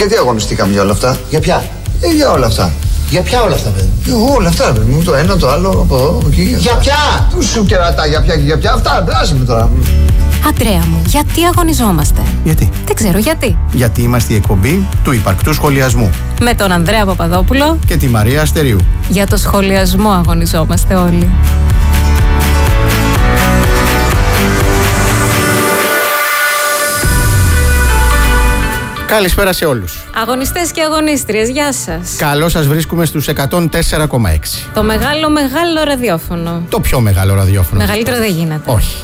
Γιατί αγωνιστήκαμε για όλα αυτά? Για ποια? Για όλα αυτά. Για ποια όλα αυτά, παιδί? Όλα αυτά, παιδί μου. Το ένα, το άλλο, από εδώ, από εκεί. Για ποια? Του σου κερατά, για ποια και για ποια. Αυτά, άσε με τώρα. Αντρέα μου, γιατί αγωνιζόμαστε? Γιατί? Δεν ξέρω γιατί. Γιατί είμαστε η εκπομπή του υπαρκτού σχολιασμού. Με τον Ανδρέα Παπαδόπουλο Και τη Μαρία Αστερίου. για το σχολιασμό αγωνιζόμαστε όλοι. Καλησπέρα σε όλους. Αγωνιστές και αγωνίστριες, γεια σας. Καλώς σας βρίσκουμε στους 104,6. Το μεγάλο ραδιόφωνο. Το πιο μεγάλο ραδιόφωνο. Μεγαλύτερο δεν γίνεται. Όχι.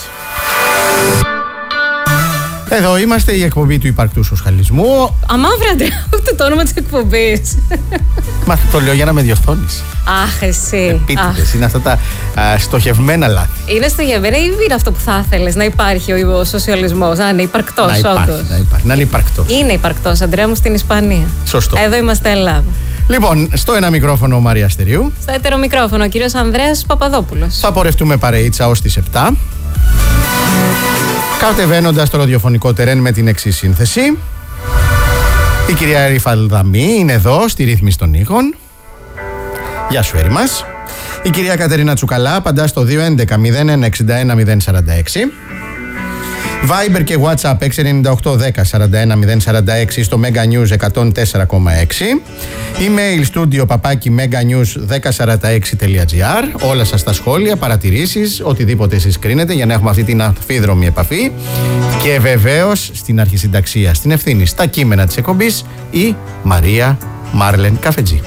Εδώ είμαστε, η εκπομπή του υπαρκτού σχολιασμού. Αμαύρε, Αντρέα, ούτε το όνομα της εκπομπής. Μα το λέω για να με διορθώνεις. Αχ, εσύ. Επίτηδες, είναι αυτά τα στοχευμένα λάθη. Είναι στοχευμένα ή είναι αυτό που θα ήθελες να υπάρχει ο σοσιαλισμός? Να είναι υπαρκτός, όντως. Να είναι υπαρκτός. Είναι υπαρκτός, Αντρέα μου, στην Ισπανία. Σωστό. Εδώ είμαστε Ελλάδα. Λοιπόν, στο ένα μικρόφωνο Μαρία Αστερίου. Στο έτερο μικρόφωνο ο κύριος Ανδρέας Παπαδόπουλος. Θα πορευτούμε παρεΐτσα ως τις 7. Κατεβαίνοντας το ραδιοφωνικό τερέν με την εξής σύνθεση. Η κυρία Ερυφαλδαμή είναι εδώ στη ρύθμιση των ήχων. Γεια σου, Έρη μας. Η κυρία Κατερίνα Τσουκαλά απαντά στο 211-0161-046. Viber και WhatsApp 698-10-41-046 στο Mega News 104,6. Email studio @meganews1046.gr. Όλα σας τα σχόλια, παρατηρήσεις, οτιδήποτε εσείς κρίνετε για να έχουμε αυτή την αμφίδρομη επαφή. Και βεβαίως στην αρχισυνταξία, στην ευθύνη, στα κείμενα της εκπομπής η Μαρία Μάρλεν Καφετζή.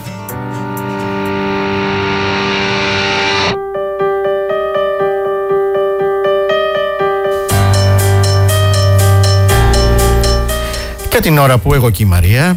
Και την ώρα που εγώ και η Μαρία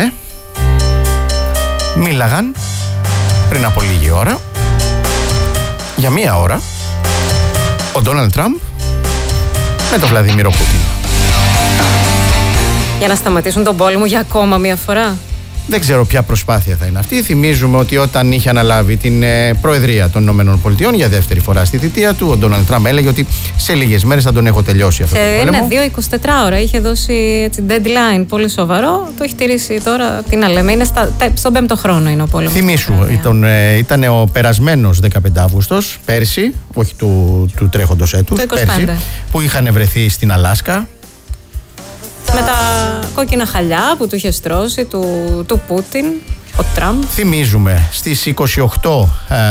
μίλαγαν πριν από λίγη ώρα, για μία ώρα, ο Ντόναλντ Τραμπ με τον Βλαδίμιρο Πούτιν. Για να σταματήσουν τον πόλεμο για ακόμα μία φορά. Δεν ξέρω ποια προσπάθεια θα είναι αυτή. Θυμίζουμε ότι όταν είχε αναλάβει την Προεδρία των ΗΠΑ για δεύτερη φορά στη θητεία του, ο Ντόναλντ Τραμπ έλεγε ότι σε λίγες μέρες θα τον έχω τελειώσει αυτό το πόλεμο. 2-24 ώρα είχε δώσει έτσι, deadline πολύ σοβαρό. Το έχει τηρήσει τώρα. Τι να λέμε, είναι στον 5ο χρόνο είναι ο πόλεμος. Θυμήσου, ήταν ο περασμένος 15 Αύγουστος, πέρσι, όχι του τρέχοντος έτους, πέρσι, που είχαν βρεθεί στην Αλάσκα. Με τα κόκκινα χαλιά που του είχε στρώσει του Πούτιν, ο Τραμπ. Θυμίζουμε, στις 28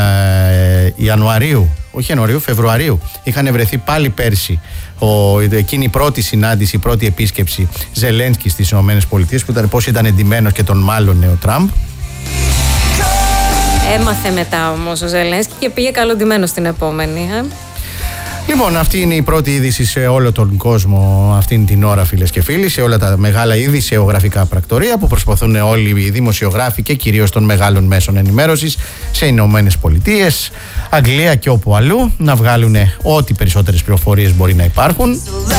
Φεβρουαρίου είχαν βρεθεί πάλι πέρσι εκείνη η πρώτη συνάντηση, η πρώτη επίσκεψη Ζελένσκι στις ΗΠΑ, που ήταν πώς ήταν εντυμένος και τον μάλωνε ο Τραμπ. Έμαθε μετά όμως ο Ζελένσκι και πήγε καλοντυμένος στην επόμενη. Λοιπόν, αυτή είναι η πρώτη είδηση σε όλο τον κόσμο αυτήν την ώρα, φίλες και φίλοι, σε όλα τα μεγάλα ειδησεογραφικά πρακτορία που προσπαθούν όλοι οι δημοσιογράφοι και κυρίως των μεγάλων μέσων ενημέρωσης σε Ηνωμένες Πολιτείες, Αγγλία και όπου αλλού να βγάλουν ό,τι περισσότερες πληροφορίες μπορεί να υπάρχουν.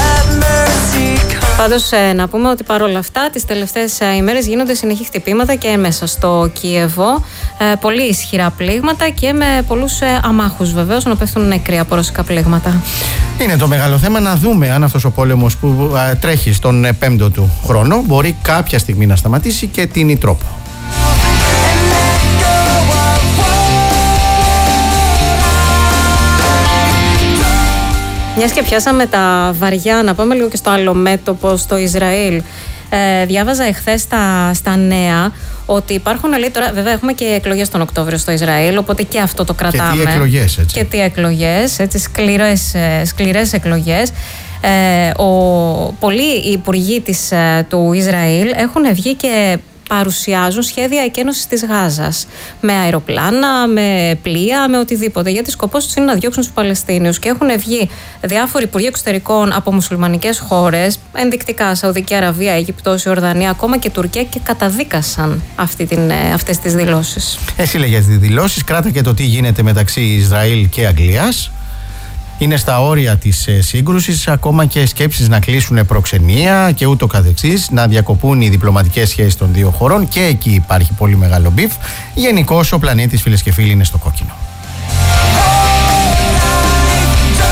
Πάντως να πούμε ότι παρόλα αυτά τις τελευταίες ημέρες γίνονται συνεχή χτυπήματα και μέσα στο Κίεβο, πολύ ισχυρά πλήγματα και με πολλούς αμάχους βεβαίως να πέφτουν νεκροί από ρωσικά πλήγματα. Είναι το μεγάλο θέμα να δούμε αν αυτός ο πόλεμος που τρέχει στον 5ο του χρόνο μπορεί κάποια στιγμή να σταματήσει και τίνει τρόπο. Μιας και πιάσαμε τα βαριά, να πάμε λίγο και στο άλλο μέτωπο, στο Ισραήλ. Διάβαζα εχθές στα νέα ότι υπάρχουν, λέει, τώρα βέβαια έχουμε και εκλογές τον Οκτώβριο στο Ισραήλ, οπότε και αυτό το κρατάμε. Και τι εκλογές, έτσι. Και τι εκλογές, έτσι, σκληρές εκλογές. Πολλοί υπουργοί του Ισραήλ έχουν βγει και παρουσιάζουν σχέδια εκένωσης της Γάζας με αεροπλάνα, με πλοία, με οτιδήποτε, γιατί σκοπός τους είναι να διώξουν τους Παλαιστίνιους. Και έχουν βγει διάφοροι υπουργοί εξωτερικών από μουσουλμανικές χώρες, ενδεικτικά Σαουδική Αραβία, Αιγυπτός, Ιορδανία, ακόμα και Τουρκία, και καταδίκασαν αυτές τις δηλώσεις. Εσύ λέγες τις δηλώσεις, κράτα και το τι γίνεται μεταξύ Ισραήλ και Αγγλίας. Είναι στα όρια της σύγκρουσης, ακόμα και σκέψεις να κλείσουν προξενία και ούτω καθεξής, να διακοπούν οι διπλωματικές σχέσεις των δύο χωρών, και εκεί υπάρχει πολύ μεγάλο μπιφ. Γενικώς ο πλανήτης, φίλες και φίλοι, είναι στο κόκκινο.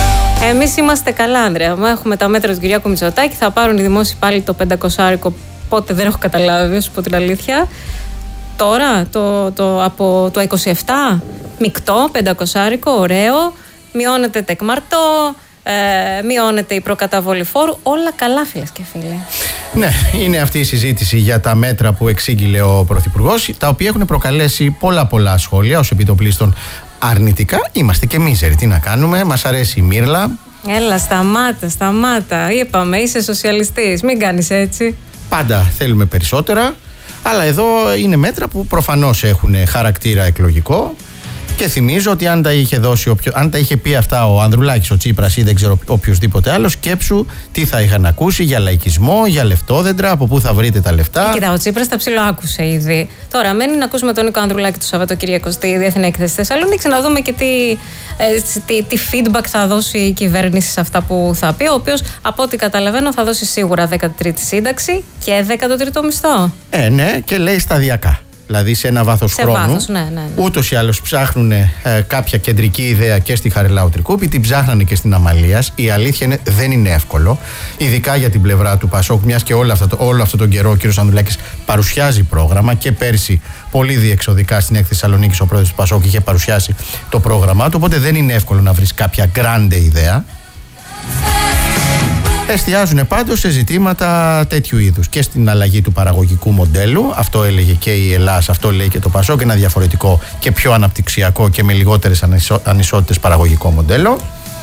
Εμείς είμαστε καλά, Ανδρέα. Έχουμε τα μέτρα του Κυριάκου Μητσοτάκη, θα πάρουν οι δημόσιοι πάλι το 500 πότε δεν έχω καταλάβει, σου πω την αλήθεια. Τώρα, από το 27, μεικτό, 500, ωραίο, μειώνεται τεκμαρτό, μειώνεται η προκαταβολή φόρου, όλα καλά φίλες και φίλοι. Ναι, είναι αυτή η συζήτηση για τα μέτρα που εξήγηλε ο Πρωθυπουργός, τα οποία έχουν προκαλέσει πολλά σχόλια, ως επιτοπλίστων αρνητικά. Είμαστε και μίζεροι, τι να κάνουμε, μας αρέσει η μύρλα. Έλα, σταμάτα, είπαμε, είσαι σοσιαλιστής, μην κάνεις έτσι. Πάντα θέλουμε περισσότερα, αλλά εδώ είναι μέτρα που προφανώς έχουν χαρακτήρα εκλογικό. Και θυμίζω ότι αν τα είχε πει αυτά ο Ανδρουλάκης, ο Τσίπρας ή δεν ξέρω οποιοδήποτε άλλο, σκέψου τι θα είχαν ακούσει για λαϊκισμό, για λεφτόδεντρα, από πού θα βρείτε τα λεφτά. Κοίτα, ο Τσίπρας τα ψιλοάκουσε ήδη. Τώρα, μένει να ακούσουμε τον Νίκο Ανδρουλάκη το Σαββατοκύριακο στη Διεθνή Έκθεση Θεσσαλονίκη, να δούμε και τι feedback θα δώσει η κυβέρνηση σε αυτά που θα πει. Ο οποίος, από ό,τι καταλαβαίνω, θα δώσει σίγουρα 13η σύνταξη και 13ο μισθό. Ναι, και λέει σταδιακά. Δηλαδή σε ένα βάθος χρόνου. Ναι. Ούτως ή άλλως ψάχνουν κάποια κεντρική ιδέα και στη Χαριλάου Τρικούπη, την ψάχνανε και στην Αμαλίας. Η αλήθεια είναι δεν είναι εύκολο, ειδικά για την πλευρά του Πασόκ, μιας και όλο αυτό τον καιρό ο κ. Ανδρουλάκης παρουσιάζει πρόγραμμα και πέρσι πολύ διεξοδικά στην έκθεση Θεσσαλονίκης ο πρόεδρος του Πασόκ είχε παρουσιάσει το πρόγραμμά του. Οπότε δεν είναι εύκολο να βρεις κάποια grande ιδέα. Εστιάζουν πάντως σε ζητήματα τέτοιου είδους και στην αλλαγή του παραγωγικού μοντέλου. Αυτό έλεγε και η Ελλάδα, αυτό λέει και το Πασόκ, ένα διαφορετικό και πιο αναπτυξιακό και με λιγότερες ανισότητες παραγωγικό μοντέλο.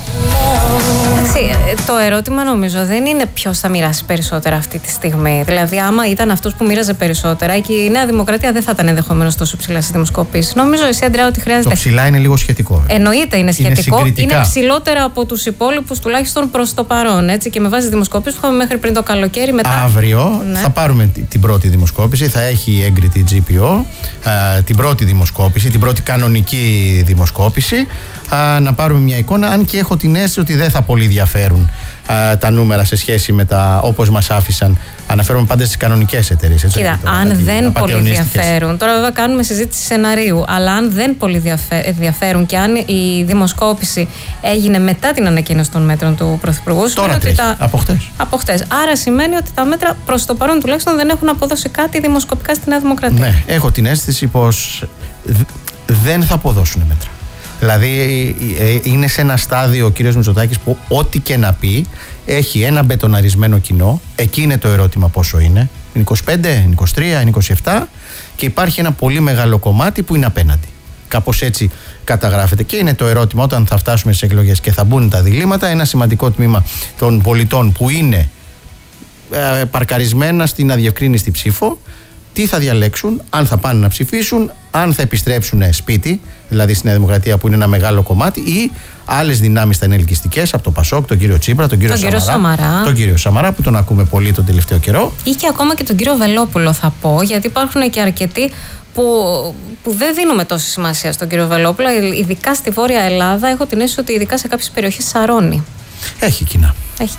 Το ερώτημα νομίζω δεν είναι ποιος θα μοιράσει περισσότερα αυτή τη στιγμή. Δηλαδή, άμα ήταν αυτός που μοίραζε περισσότερα, και η Νέα Δημοκρατία δεν θα ήταν ενδεχομένως τόσο ψηλά στις δημοσκοπήσεις. Νομίζω εσύ, Αντρέα, ότι χρειάζεται. Το ψηλά είναι λίγο σχετικό. Εννοείται είναι σχετικό. Είναι ψηλότερα από τους υπόλοιπους, τουλάχιστον προς το παρόν. Έτσι, και με βάση δημοσκοπήσεις που είχαμε μέχρι πριν το καλοκαίρι. Μετά... Αύριο θα πάρουμε την πρώτη δημοσκόπηση. Θα έχει έγκριτη GPO την πρώτη δημοσκόπηση, την πρώτη κανονική δημοσκόπηση. Να πάρουμε μια εικόνα, αν και έχω την αίσθηση ότι δεν θα πολύ διαφέρουν τα νούμερα σε σχέση με τα όπως μας άφησαν. Αναφέρομαι πάντα στις κανονικές εταιρείες. Κοίτα, αν δεν πολύ διαφέρουν, τώρα βέβαια κάνουμε συζήτηση σεναρίου, αλλά αν δεν πολύ διαφέρουν και αν η δημοσκόπηση έγινε μετά την ανακοίνωση των μέτρων του Πρωθυπουργού. Τώρα τρέχει, από χτες. Άρα σημαίνει ότι τα μέτρα προς το παρόν τουλάχιστον δεν έχουν αποδώσει κάτι δημοσκοπικά στη Νέα Δημοκρατία. Ναι, έχω την αίσθηση πως δεν θα αποδώσουν μέτρα. Δηλαδή είναι σε ένα στάδιο ο κύριος Μητσοτάκης που ό,τι και να πει έχει ένα μπετοναρισμένο κοινό. Εκεί είναι το ερώτημα πόσο είναι. Είναι 25, είναι 23, είναι 27 και υπάρχει ένα πολύ μεγάλο κομμάτι που είναι απέναντι. Κάπως έτσι καταγράφεται και είναι το ερώτημα όταν θα φτάσουμε στις εκλογές και θα μπουν τα διλήμματα, ένα σημαντικό τμήμα των πολιτών που είναι παρκαρισμένα στην αδιευκρίνηστη ψήφο, τι θα διαλέξουν, αν θα πάνε να ψηφίσουν, αν θα επιστρέψουν σπίτι, δηλαδή στην Νέα Δημοκρατία που είναι ένα μεγάλο κομμάτι, ή άλλες δυνάμεις θα είναι ελκυστικές από τον Πασόκ, τον κύριο Τσίπρα, τον κύριο Σαμαρά που τον ακούμε πολύ τον τελευταίο καιρό. Ή και ακόμα και τον κύριο Βελόπουλο θα πω, γιατί υπάρχουν και αρκετοί που δεν δίνουμε τόση σημασία στον κύριο Βελόπουλο, ειδικά στη Βόρεια Ελλάδα. Έχω την αίσθηση ότι ειδικά σε κάποιες περιοχές σαρώνει. Έχει κοινά.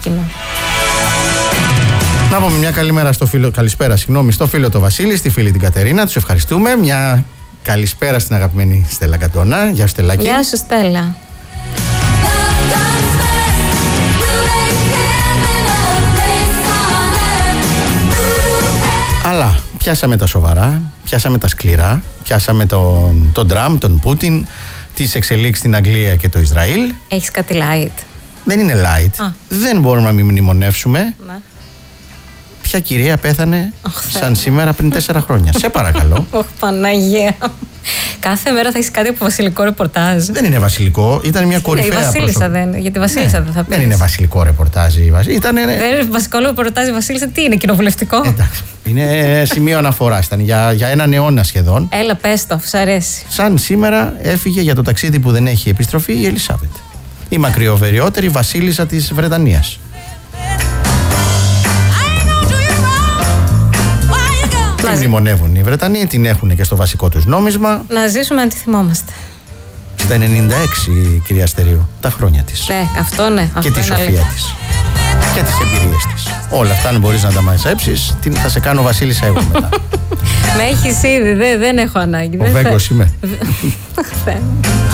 Να πούμε μια καλησπέρα στο φίλο το Βασίλη, στη φίλη την Κατερίνα. Τους ευχαριστούμε. Μια καλησπέρα στην αγαπημένη Στέλλα Κατώνα. Γεια σου, Στέλλακη. Γεια σου, Στέλλα. Αλλά πιάσαμε τα σοβαρά, πιάσαμε τα σκληρά, πιάσαμε τον Τραμπ, τον Πούτιν, τις εξελίξεις στην Αγγλία και το Ισραήλ. Έχεις κάτι light? Δεν είναι light. Δεν μπορούμε να μην μνημονεύσουμε. Ναι. Ποια κυρία πέθανε σαν σήμερα πριν 4 χρόνια. Σε παρακαλώ. Παναγία. Κάθε μέρα θα έχεις κάτι από βασιλικό ρεπορτάζ. Δεν είναι βασιλικό, ήταν μια κορυφαία. Η Βασίλισσα δεν. Γιατί η Βασίλισσα δεν θα πει. Δεν είναι βασιλικό ρεπορτάζ. Δεν είναι βασικό ρεπορτάζ η Βασίλισσα, τι είναι, κοινοβουλευτικό? Εντάξει. Είναι σημείο αναφοράς. Ήταν για έναν αιώνα σχεδόν. Έλα, πες το, σ' αρέσει. Σαν σήμερα έφυγε για το ταξίδι που δεν έχει επιστροφή η Ελισάβετ. Η μακριοβεριότερη βασίλισσα της Βρετανίας. Την μνημονεύουν οι Βρετανοί, την έχουν και στο βασικό τους νόμισμα. Να ζήσουμε αν τη θυμόμαστε. Στα 96, κυρία Αστερίου, τα χρόνια της. Ναι, αυτό ναι. Και τη σοφία της. Και τις εμπειρίες της. Όλα αυτά, αν μπορείς να τα μαζέψεις, θα σε κάνω βασίλισσα εγώ μετά. Με έχεις ήδη, δεν έχω ανάγκη. Ο Βέγκος είμαι.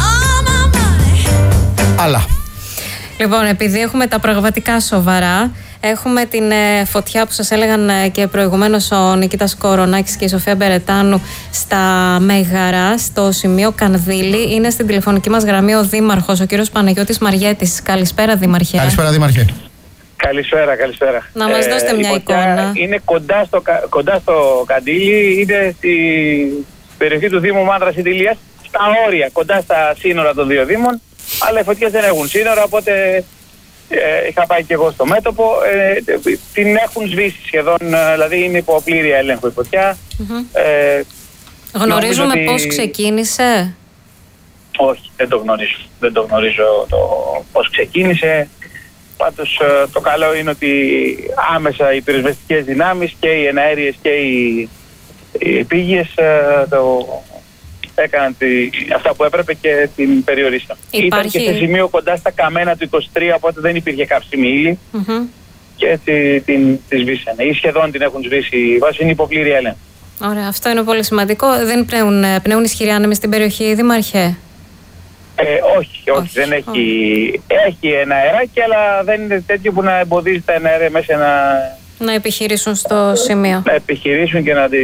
Αλλά. Λοιπόν, επειδή έχουμε τα πραγματικά σοβαρά, Έχουμε την φωτιά που σας έλεγαν και προηγουμένως ο Νικήτας Κορονάκης και η Σοφία Μπερετάνου στα Μέγαρα, στο σημείο Κανδύλη. Είναι στην τηλεφωνική μας γραμμή ο Δήμαρχος, ο κύριος Παναγιώτης Μαριέτης. Καλησπέρα, Δήμαρχε. Καλησπέρα, Δήμαρχε. Καλησπέρα. Να μας δώσετε μια εικόνα. Είναι κοντά στο Καντήλι, είναι στην περιοχή του Δήμου Μάνδρας Ιτηλίας, στα όρια, κοντά στα σύνορα των δύο δήμων, αλλά οι φωτιές δεν έχουν σύνορα, οπότε είχα πάει και εγώ στο μέτωπο. Την έχουν σβήσει σχεδόν, δηλαδή είναι υπό πλήρη έλεγχο η φωτιά. Γνωρίζουμε πώς ξεκίνησε? Όχι, δεν το γνωρίζω πώς ξεκίνησε. Πάντως το καλό είναι ότι άμεσα οι πυροσβεστικές δυνάμεις και οι εναέριες και οι πύγειες έκαναν αυτά που έπρεπε και την περιορίσαν. Ήταν και σε σημείο κοντά στα καμένα του 23, οπότε δεν υπήρχε καύσιμη ύλη και έτσι τη σβήσανε. Ή σχεδόν την έχουν σβήσει, βάσει είναι υποπλήρη έλεγχο. Ωραία, αυτό είναι πολύ σημαντικό. Δεν πνέουν ισχυροί άνεμοι στην περιοχή, Δήμαρχε? Όχι, δεν έχει. Έχει ένα αεράκι, αλλά δεν είναι τέτοιο που να εμποδίζει τα αέρια μέσα να επιχειρήσουν στο σημείο. Να επιχειρήσουν και να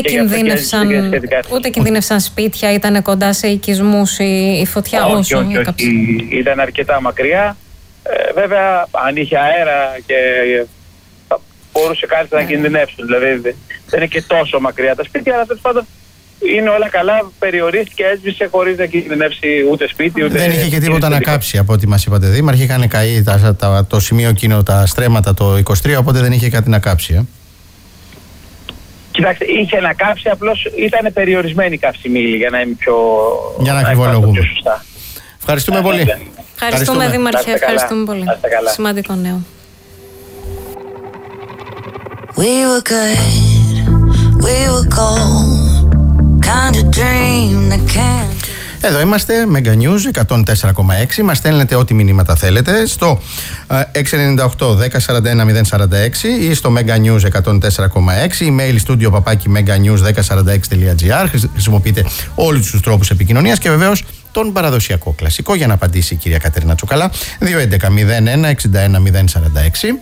Ούτε κινδύνευσαν σπίτια, ήταν κοντά σε οικισμούς η φωτιά? Όχι, ήταν αρκετά μακριά. Βέβαια, αν είχε αέρα και θα μπορούσε κάτι να κινδυνεύσουν. Δηλαδή, δεν είναι και τόσο μακριά τα σπίτια, αλλά τέλος πάντων είναι όλα καλά, περιορίστηκε, έσβησε χωρίς να κινδυνεύσει ούτε σπίτι ούτε. Δεν είχε και τίποτα να κάψει από ό,τι μας είπατε, Δήμαρχε. Είχαν καεί το σημείο εκείνο, τα στρέμματα το 23, οπότε δεν είχε κάτι να κάψει. Κοιτάξτε, είχε να κάψει, απλώς ήταν περιορισμένη η καύσιμη ύλη για να είναι πιο. Για να ακριβολογούμε. Πιο σωστά. Ευχαριστούμε πολύ. Ευχαριστούμε, Δήμαρχε. Ευχαριστούμε πολύ. Σημαντικό νέο. We were good, we were gold. Kind of dream that can't. Εδώ είμαστε, Mega News 104,6. Μας στέλνετε ό,τι μηνύματα θέλετε στο 698 1041 046 ή στο Mega News 104,6, email studio meganews1046.gr. Χρησιμοποιείτε όλους τους τρόπους επικοινωνίας και βεβαίως τον παραδοσιακό κλασικό για να απαντήσει η κυρία Κατερίνα Τσουκαλά, 211 01 61 046.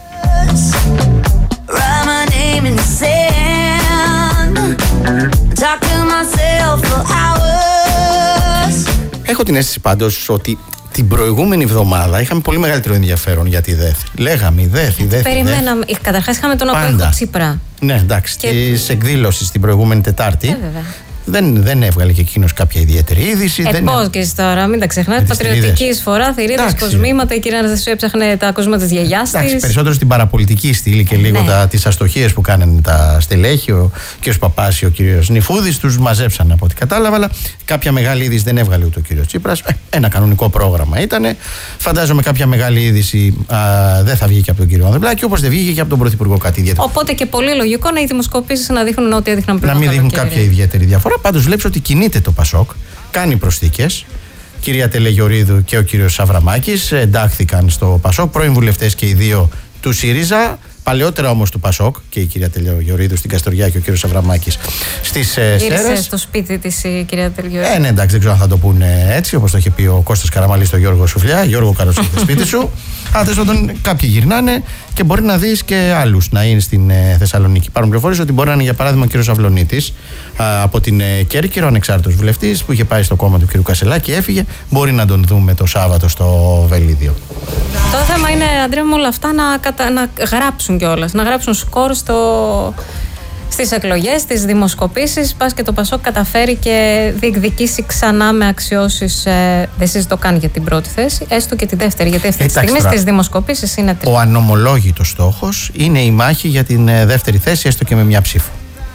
Έχω την αίσθηση πάντως ότι την προηγούμενη εβδομάδα είχαμε πολύ μεγαλύτερο ενδιαφέρον για τη ΔΕΘ. Λέγαμε η ΔΕΘ. Περιμέναμε. Καταρχάς είχαμε τον απόϊχο Τσίπρα. Ναι, εντάξει. Και της εκδήλωσης την προηγούμενη Τετάρτη. Δεν έβγαλε και εκείνος κάποια ιδιαίτερη είδηση. Πώς και τώρα, μην τα ξεχνάτε. Πατριωτική εισφορά, θηρίδες, κοσμήματα. Η κυρία Αναστασίου έψαχνε τα κοσμήματα της γιαγιάς της. Εντάξει, περισσότερο στην παραπολιτική στήλη και λίγο τις αστοχίες που κάνανε τα στελέχη. Ο κ. Παπάς και ο κ. Νιφούδης τους μαζέψαν από ό,τι κατάλαβα. Αλλά κάποια μεγάλη είδηση δεν έβγαλε ούτε ο κ. Τσίπρας. Ένα κανονικό πρόγραμμα ήταν. Φαντάζομαι κάποια μεγάλη είδηση δεν θα βγει και από τον κ. Ανδρουλάκη, όπως δεν βγήκε και από τον Πρωθυπουργό κάτι ιδιαίτερο. Οπότε και πολύ λογικό να οι δημοσκοπήσεις να δείχνουν ό,τι έδειχναν πριν. Να μην δείχνουν κάποια ιδιαίτερη διαφορά. Πάντως βλέπεις ότι κινείται το Πασόκ, κάνει προσθήκες. Κυρία Τελεγιορίδου και ο κύριος Σαβραμάκης εντάχθηκαν στο Πασόκ, πρώην βουλευτές και οι δύο του ΣΥΡΙΖΑ, παλαιότερα όμως του Πασόκ, και η κυρία Τελεγιορίδου στην Καστοριά και ο κύριος Σαβραμάκης στις Σέρρες. Γύρισε στο σπίτι της η κυρία Τελεγιορίδου. Ναι, εντάξει, δεν ξέρω αν θα το πούνε έτσι, όπως το είχε πει ο Κώστας Καραμαλής στο Γιώργο Σουφλιά. Γιώργο, καλώς ήρθες σπίτι σου. Αν κάποιοι γυρνάνε και μπορεί να δεις και άλλους να είναι στην Θεσσαλονίκη. Υπάρχουν πληροφορίες ότι μπορεί να είναι για παράδειγμα ο κύριος Αυλωνίτης από την Κέρκυρο, ανεξάρτητος βουλευτής που είχε πάει στο κόμμα του κ. Κασελάκη και έφυγε. Μπορεί να τον δούμε το Σάββατο στο Βελίδιο. Το θέμα είναι, Αντρέα, με όλα αυτά να γράψουν κιόλας. Να γράψουν σκορ στις εκλογές, στις δημοσκοπήσεις. Πας και το Πασόκ καταφέρει και διεκδικήσει ξανά με αξιώσεις. Δεν συζητώ καν για την πρώτη θέση, έστω και τη δεύτερη. Γιατί αυτή τη στιγμή στις δημοσκοπήσεις είναι τρίτη. Ο ανομολόγητος στόχος είναι η μάχη για την δεύτερη θέση, έστω και με μια ψήφο.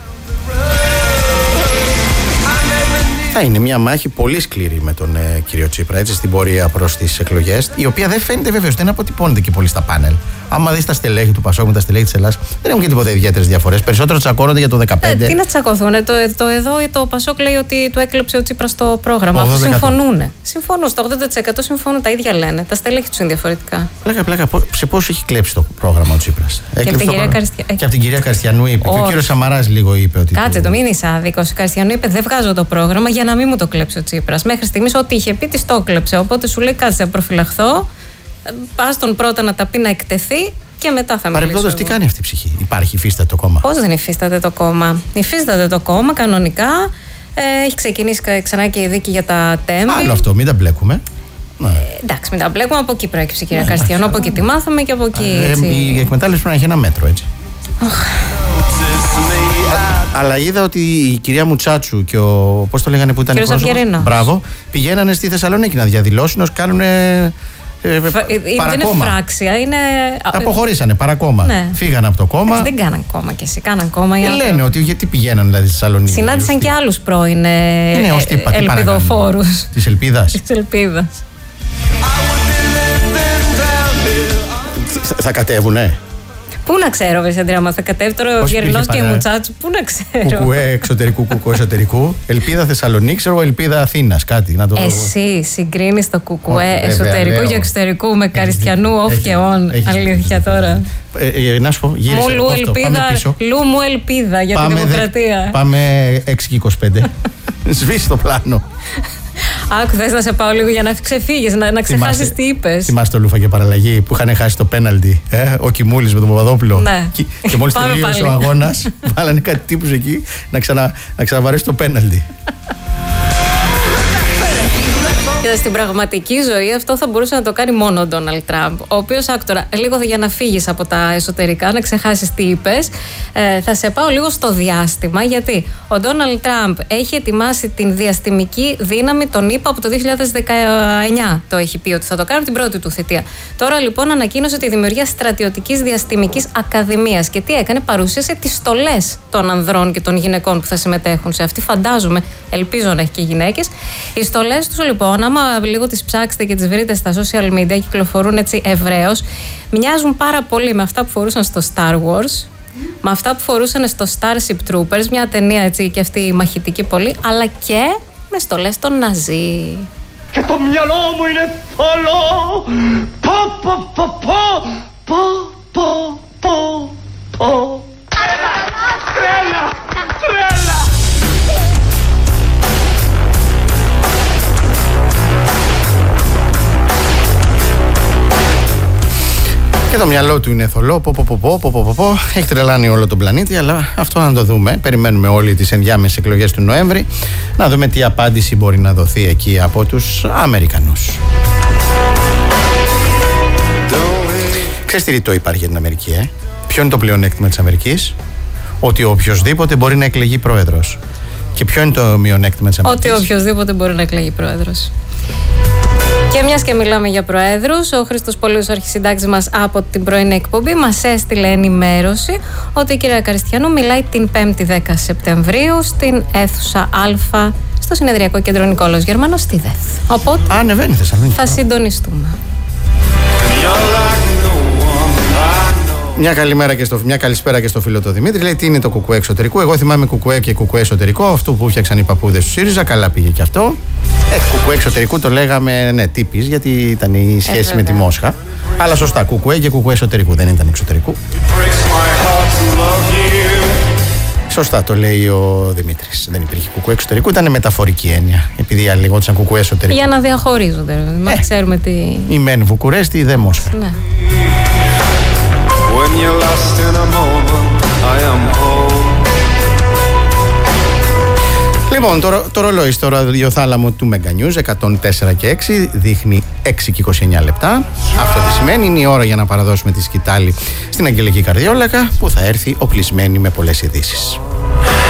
Θα είναι μια μάχη πολύ σκληρή με τον κύριο Τσίπρα, έτσι, στην πορεία προς τις εκλογές, η οποία δεν φαίνεται βεβαίως, δεν αποτυπώνεται και πολύ στα πάνελ. Άμα δεις τα στελέχη του Πασόκ με τα στελέχη της Ελλάδας, δεν έχουν και τίποτα ιδιαίτερες διαφορές. Περισσότερο τσακώνονται για το 15. Τι να τσακωθούν. Το Πασόκ λέει ότι του έκλεψε ο Τσίπρας το πρόγραμμα. Αυτό συμφωνούν. Συμφωνούν. Στο 80% συμφωνούν, τα ίδια λένε. Τα στελέχη τους είναι διαφορετικά. Πλάκα, σε πόσο έχει κλέψει το πρόγραμμα ο Τσίπρας? Και από την κυρία Καριστιανού είπε. Και ο κύριος Σαμαράς λίγο είπε ότι. Κάτσε, το μην είσαι άδικος. Η Καριστιανού είπε: δεν βγάζω το πρόγραμμα για να μην μου το κλέψει ο Τσίπρας. Μέχρι στιγμής ό,τι είχε πει της το κλέψε. Οπότε σου λέει: κάτσε, να προφυλαχθώ. Πας τον πρώτα να τα πει να εκτεθεί και μετά θα μιλήσω. Παρεμπιπτόντως, τι κάνει αυτή η ψυχή? Υπάρχει, υφίσταται το κόμμα? Πώς δεν υφίσταται το κόμμα? Υφίσταται το κόμμα κανονικά. Έχει ξεκινήσει ξανά και η δίκη για τα τέμπη. Άλλο αυτό, μην τα μπλέκουμε. Εντάξει, μην τα μπλέκουμε. Από εκεί προέκυψε η κυρία Καρστιανού, από εκεί τη μάθαμε και από εκεί. Έτσι. Η εκμετάλλευση πρέπει να έχει ένα μέτρο, έτσι. Αλλά είδα ότι η κυρία Μουτσάτσου και ο. Πώς το λέγανε που ήταν η Σαφιερίνο. Μπράβο, πηγαίνανε στη Θεσσαλονίκη να διαδηλώσουν, ως κάνουν. Δεν είναι φράξια, είναι. Αποχωρήσανε παρακόμμα. Ναι. Φύγανε από το κόμμα. Δεν κάναν κόμμα κι εσύ, κάναν κόμμα. Λένε ότι γιατί πηγαίνανε δηλαδή στη Θεσσαλονίκη. Συνάντησαν και άλλους πρώην ελπιδοφόρους. Της Ελπίδας. Της Ελπίδας. Θα κατέβουνε. Πού να ξέρω, Αντρέα, μα θα κατέβει τώρα ο Γερινός και η Μουτσάτσου. Πού να ξέρω. Κουκουέ εξωτερικού, κουκουέ εσωτερικού. Ελπίδα Θεσσαλονίκη, ξέρω, Ελπίδα Αθήνας, κάτι. Να το... Εσύ συγκρίνεις το κουκουέ εσωτερικού και εξωτερικού με Καριστιανού off και on. Αλήθεια τώρα. Να σου πω, γύρισε. Λου μου ελπίδα για τη δημοκρατία. Πάμε 6 και 25. Σβήσει το πλάνο. Άκου, θες να σε πάω λίγο για να ξεφύγεις, να ξεχάσεις τι είπες. Θυμάστε το Λούφα και παραλλαγή που είχαν χάσει το πέναλτι, ο Κιμούλης με τον Παπαδόπουλο. Ναι. Και μόλις τελείωσε ο αγώνας, βάλανε κάτι τύπους εκεί να ξαναβαρέσει το πέναλτι. Και στην πραγματική ζωή αυτό θα μπορούσε να το κάνει μόνο ο Ντόναλντ Τραμπ. Ο οποίος, άκτορα, λίγο για να φύγεις από τα εσωτερικά, να ξεχάσεις τι είπες, θα σε πάω λίγο στο διάστημα. Γιατί ο Ντόναλντ Τραμπ έχει ετοιμάσει την διαστημική δύναμη των ΗΠΑ από το 2019. Το έχει πει ότι θα το κάνει την πρώτη του θητεία. Τώρα λοιπόν ανακοίνωσε τη δημιουργία στρατιωτικής διαστημικής ακαδημίας. Και τι έκανε? Παρουσίασε τις στολές των ανδρών και των γυναικών που θα συμμετέχουν σε αυτή. Φαντάζομαι, ελπίζω να έχει και γυναίκες. Οι στολές τους λοιπόν, άμα λίγο τις ψάξετε και τις βρείτε στα social media, κυκλοφορούν έτσι ευρέως, μοιάζουν πάρα πολύ με αυτά που φορούσαν στο Star Wars, με αυτά που φορούσαν στο Starship Troopers, μια ταινία έτσι και αυτή μαχητική πολύ, αλλά και με στολές των Ναζί. Και το μυαλό μου είναι θολό. Τρέλα, τρέλα. Και το μυαλό του είναι θολό, έχει τρελάνει όλο τον πλανήτη, αλλά αυτό να το δούμε. Περιμένουμε όλοι τις ενδιάμεσες εκλογές του Νοέμβρη, να δούμε τι απάντηση μπορεί να δοθεί εκεί από τους Αμερικανούς. Ξέρεις τι ρητό υπάρχει για την Αμερική, Ποιο είναι το πλεονέκτημα της Αμερικής? Ότι οποιοσδήποτε μπορεί να εκλεγεί πρόεδρος. Και ποιο είναι το μειονέκτημα της Αμερικής? Ότι οποιοσδήποτε μπορεί να εκλεγεί πρόεδρος. Και μιας και μιλάμε για προέδρους, ο Χρήστος Πολύος, ο αρχισυντάκτης μας από την πρωινή εκπομπή, μας έστειλε ενημέρωση ότι η κυρία Καριστιανού μιλάει την 5η 10 Σεπτεμβρίου στην αίθουσα Α, στο Συνεδριακό Κέντρο Νικόλαος Γερμανός στη ΔΕΘ. Οπότε ανεβαίνει Θεσσαλονίκη. Θα συντονιστούμε. Μια καλησπέρα και στο φίλο του Δημήτρη. Λέει τι είναι το κουκουέ εξωτερικού. Εγώ θυμάμαι κουκουέ και κουκουέ εσωτερικό. Αυτό που φτιάξαν οι παππούδες του ΣΥΡΙΖΑ. Καλά πήγε και αυτό. Κουκουέ εξωτερικού το λέγαμε, ναι, τύπης, γιατί ήταν η σχέση με τη Μόσχα. Αλλά σωστά, κουκουέ και κουκουέ εσωτερικού. Δεν ήταν εξωτερικού. Σωστά το λέει ο Δημήτρης. Δεν υπήρχε κουκουέ εξωτερικού, ήταν μεταφορική έννοια. Επειδή λεγόντουσαν κουκουέ εσωτερικού. Για να διαχωρίζονται. Μα ξέρουμε τι. Η μεν Βουκουρέστη, η δε Μόσχα. Ναι. When you're lost in a moment, I am home. Λοιπόν, το ρολόι στο ραδιοθάλαμο του Mega News 104 και 6 δείχνει 6 και 29 λεπτά. Αυτό τι σημαίνει? Είναι η ώρα για να παραδώσουμε τη σκητάλη στην Αγγελική Καρδιόλακα, που θα έρθει οπλισμένη με πολλές ειδήσεις.